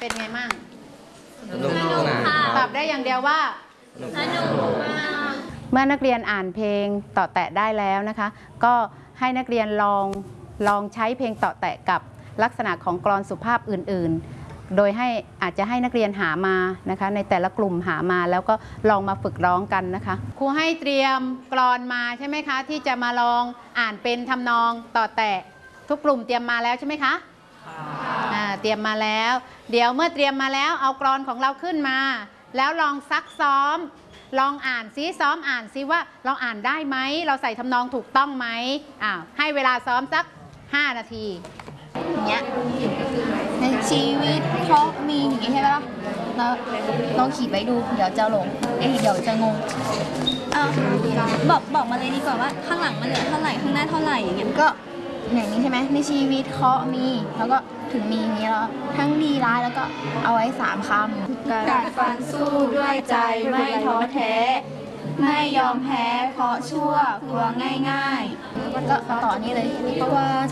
เป็นไงมั่งสนุกค่ะตอบได้อย่างเดียวว่าสนุกมากเมื่อนักเรียนอ่านเพลงต่อแตะได้แล้วนะคะก็ให้นักเรียนลองใช้เพลงต่อแตะกับลักษณะของกลอนสุภาพอื่นๆโดยอาจจะให้นักเรียนหามานะคะในแต่ละกลุ่มหามาแล้วก็ลองมาฝึกร้องกันนะคะครูให้เตรียมกลอนมาใช่ไหมคะที่จะมาลองอ่านเป็นทำนองต่อแตะทุกกลุ่มเตรียมมาแล้วใช่ไหมคะเตรียมมาแล้วเดี๋ยวเมื่อเตรียมมาแล้วเอากลอนของเราขึ้นมาแล้วลองซักซ้อมลองอ่านซิซ้อมอ่านซิว่าเราอ่านได้ไหมเราใส่ทำนองถูกต้องไหมให้เวลาซ้อมสัก5 นาทีอย่างเงี้ยในชีวิตเพราะมีอย่างงี้ใช่ไหมล่ะแล้วลองขีดไว้ดูเดี๋ยวจะหลงเดี๋ยวจะงงบอกมาเลยดีกว่าว่าข้างหลังมันเหลือเท่าไหร่ข้างหน้าเท่าไหร่อย่างเงี้ยก็อย่างนี้ใช่ไหมในชีวิตเคราะห์มีแล้วก็ถึงมีอย่างนี้แล้วทั้งดีร้ายแล้วก็เอาไว้3 คำกัดฟันสู้ด้วยใจไม่ท้อแท้ไม่ยอมแพ้เพราะชั่วกลัวง่ายๆก็ต่อนี้เลยเพราะว่า